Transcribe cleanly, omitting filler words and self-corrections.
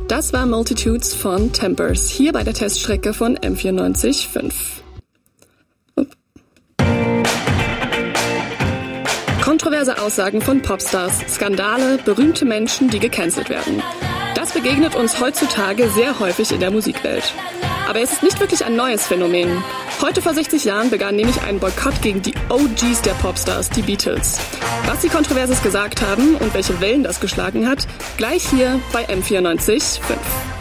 Das war Multitudes von Tempers, hier bei der Teststrecke von M94.5. Kontroverse Aussagen von Popstars, Skandale, berühmte Menschen, die gecancelt werden. Das begegnet uns heutzutage sehr häufig in der Musikwelt. Aber es ist nicht wirklich ein neues Phänomen. Heute vor 60 Jahren begann nämlich ein Boykott gegen die OGs der Popstars, die Beatles. Was sie Kontroverses gesagt haben und welche Wellen das geschlagen hat, gleich hier bei M94.5.